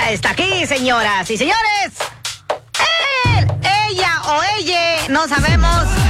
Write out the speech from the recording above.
ya está aquí, señoras y señores. Él, ella o ella, no sabemos.